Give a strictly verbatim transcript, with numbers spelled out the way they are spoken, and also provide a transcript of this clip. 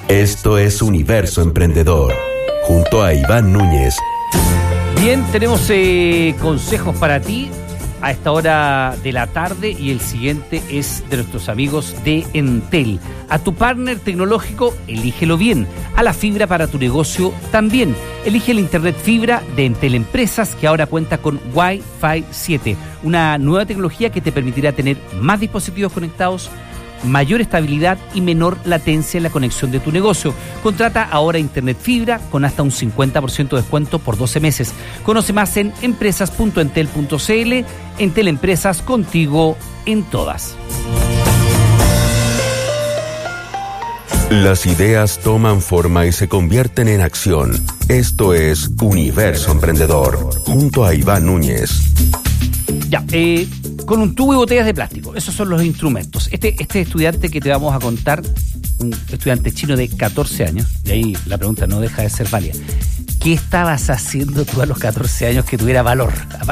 Esto es Universo Emprendedor, junto a Iván Núñez. Bien, tenemos eh, consejos para ti a esta hora de la tarde, y el siguiente es de nuestros amigos de Entel. A tu partner tecnológico, elígelo bien. A la fibra para tu negocio también. Elige el Internet Fibra de Entel Empresas, que ahora cuenta con Wi-Fi siete, una nueva tecnología que te permitirá tener más dispositivos conectados, mayor estabilidad y menor latencia en la conexión de tu negocio. Contrata ahora Internet Fibra con hasta un cincuenta por ciento de descuento por doce meses. Conoce más en empresas punto entel punto cl. Entel Empresas, contigo en todas. Las ideas toman forma y se convierten en acción. Esto es Universo Emprendedor, junto a Iván Núñez. Ya, eh, con un tubo y botellas de plástico. Esos son los instrumentos. Este, este estudiante que te vamos a contar, un estudiante chino de catorce años, y ahí la pregunta no deja de ser válida. ¿Qué estabas haciendo tú a los catorce años que tuviera valor?